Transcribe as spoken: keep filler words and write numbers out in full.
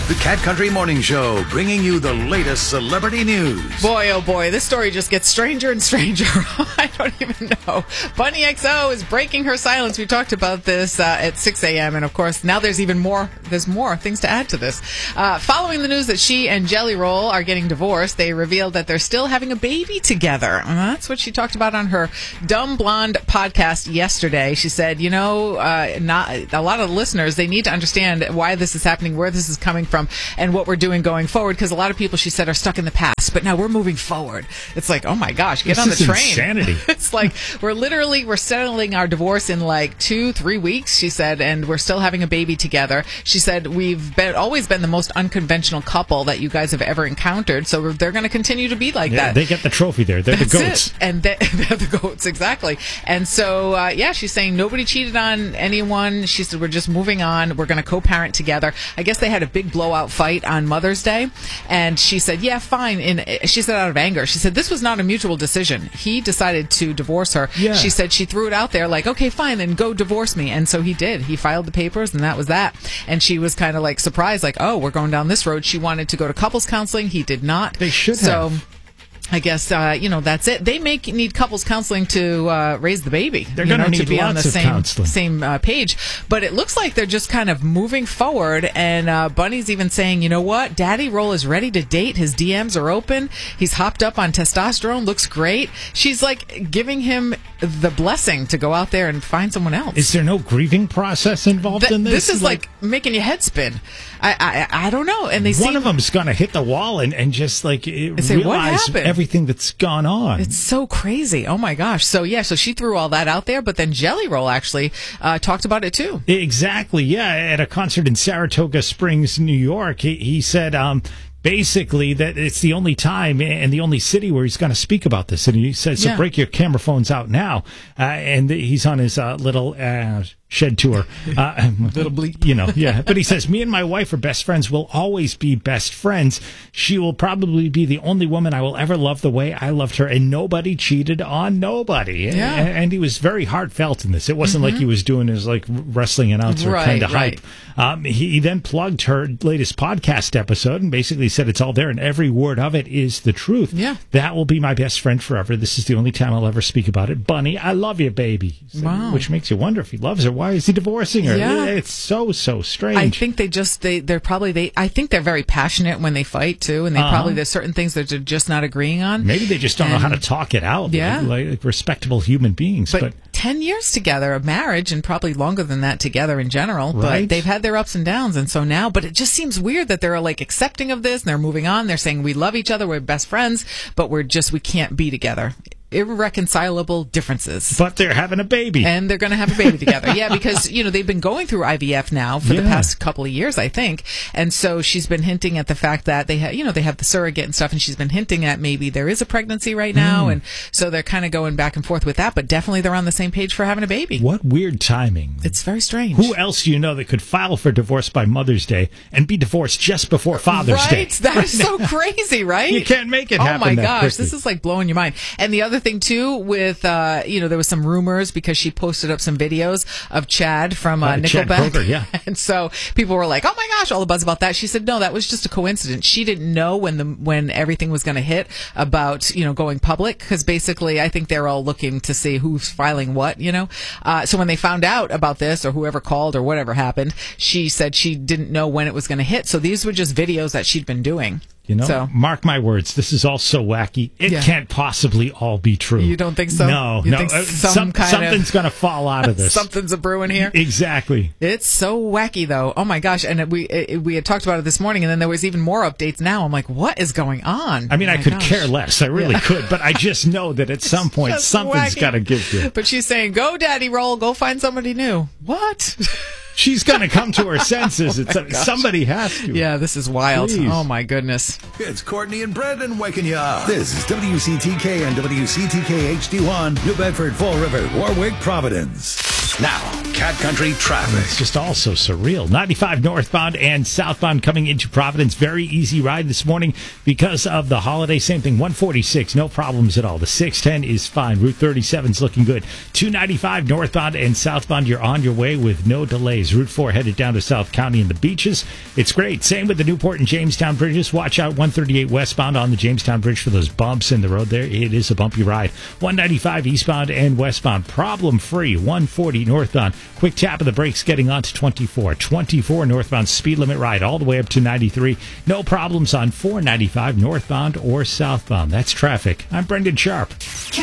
The Cat Country Morning Show, bringing you the latest celebrity news. Boy, oh boy, this story just gets stranger and stranger. I don't even know. Bunny X O is breaking her silence. We talked about this uh, at six a.m. And, of course, now there's even more. There's more things to add to this. Uh, following the news that she and Jelly Roll are getting divorced, they revealed that they're still having a baby together. And that's what she talked about on her Dumb Blonde podcast yesterday. She said, you know, uh, not a lot of the listeners, they need to understand why this is happening, where this is coming from, and what we're doing going forward, because a lot of people, she said, are stuck in the past, but now we're moving forward. It's like, oh my gosh, get this on the is train. Insanity. It's like we're literally we're settling our divorce in like two, three weeks, she said, and we're still having a baby together. She said we've been always been the most unconventional couple that you guys have ever encountered, so they're going to continue to be like yeah, that. They get the trophy there. They're That's the goats. It. And they, they're the goats, exactly. And so, uh, yeah, she's saying nobody cheated on anyone. She said we're just moving on. We're going to co-parent together. I guess they had a big blowout fight on Mother's Day, and she said, yeah, fine. And she said out of anger, she said this was not a mutual decision. He decided to divorce her. Yeah. She said she threw it out there like, okay, fine, then go divorce me. And so he did. He filed the papers, and that was that. And she was kind of like surprised, like, oh, we're going down this road. She wanted to go to couples counseling. He did not. They should so, have. I guess, uh, you know, that's it. They make need couples counseling to uh, raise the baby. They're going to need be on the lots of same counseling. same uh, page. But it looks like they're just kind of moving forward. And uh, Bunny's even saying, you know what? Daddy Roll is ready to date. His D Ms are open. He's hopped up on testosterone. Looks great. She's like giving him the blessing to go out there and find someone else. Is there no grieving process involved Th- in this? This is like, like making your head spin. I I, I don't know. And they one seem, of them's going to hit the wall and, and just like it, say, what realize happened? everything that's gone on. It's so crazy. Oh my gosh. So yeah, so she threw all that out there, but then Jelly Roll actually uh, talked about it too. Exactly. Yeah. At a concert in Saratoga Springs, New York, he, he said, um, basically that it's the only time and the only city where he's going to speak about this. And he said, so yeah. break your camera phones out now. Uh, and he's on his uh, little uh, shed tour. Uh, little bleep. You know, yeah. But he says, me and my wife are best friends. We'll always be best friends. She will probably be the only woman I will ever love the way I loved her. And nobody cheated on nobody. Yeah. And, and he was very heartfelt in this. It wasn't mm-hmm. like he was doing his like wrestling announcer right, kind of right. hype. Um, he, he then plugged her latest podcast episode and basically said it's all there and every word of it is the truth. Yeah. That will be my best friend forever. This is the only time I'll ever speak about it. Bunny, I love you, baby. So, wow. Which makes you wonder if he loves her. Why is he divorcing her? Yeah. It's so, so strange. I think they just, they, they're probably, they, I think they're very passionate when they fight too. And they uh-huh. probably, there's certain things that they're just not agreeing on. Maybe they just don't and, know how to talk it out. Yeah. Like, like respectable human beings. But, but ten years together of marriage and probably longer than that together in general. Right. But they've had their ups and downs. And so now, but it just seems weird that they're like accepting of this and they're moving on. They're saying we love each other, we're best friends, but we're just, we can't be together. Irreconcilable differences. But they're having a baby. And they're going to have a baby together. Yeah, because, you know, they've been going through I V F now for yeah. the past couple of years, I think. And so she's been hinting at the fact that they have, you know, they have the surrogate and stuff, and she's been hinting at maybe there is a pregnancy right now. Mm. And so they're kind of going back and forth with that, but definitely they're on the same page for having a baby. What weird timing. It's very strange. Who else do you know that could file for divorce by Mother's Day and be divorced just before Father's right? Day? Right? That is so crazy, right? You can't make it oh happen. Oh my that gosh, quickly. This is like blowing your mind. And the other thing too, with With, uh, you know, there was some rumors because she posted up some videos of Chad from uh, uh, Nickelback. Chad Kroeger, yeah. And so people were like, oh my gosh, all the buzz about that. She said, no, that was just a coincidence. She didn't know when the when everything was going to hit about, you know, going public, because basically I think they're all looking to see who's filing what, you know. Uh, so when they found out about this, or whoever called or whatever happened, she said she didn't know when it was going to hit. So these were just videos that she'd been doing. You know, so, mark my words, this is all so wacky. It yeah. can't possibly all be true. You don't think so? No, you no. Think Uh, some some, kind something's of, going to fall out of this. Something's a brewing here. Exactly. It's so wacky, though. Oh my gosh! And we it, we had talked about it this morning, and then there was even more updates. Now I'm like, what is going on? I mean, oh I could gosh. care less. I really yeah. could, but I just know that at some point something's got to give you. But she's saying, "Go, Daddy, roll. Go find somebody new." What? She's going to come to her senses. oh it's a, somebody has to. Yeah, this is wild. Please. Oh, my goodness. It's Courtney and Brendan waking you up. This is W C T K and W C T K H D one, New Bedford, Fall River, Warwick, Providence. Now, Cat Country traffic. It's just all so surreal. ninety-five northbound and southbound coming into Providence. Very easy ride this morning because of the holiday. Same thing. one forty-six, no problems at all. The six ten is fine. Route thirty-seven is looking good. two ninety-five northbound and southbound. You're on your way with no delays. Route four headed down to South County and the beaches. It's great. Same with the Newport and Jamestown bridges. Watch out one thirty-eight westbound on the Jamestown Bridge for those bumps in the road there. It is a bumpy ride. one ninety-five eastbound and westbound. Problem free. one forty northbound. Quick tap of the brakes getting on to twenty-four. twenty-four northbound speed limit ride all the way up to ninety-three. No problems on four ninety-five northbound or southbound. That's traffic. I'm Brendan Sharp.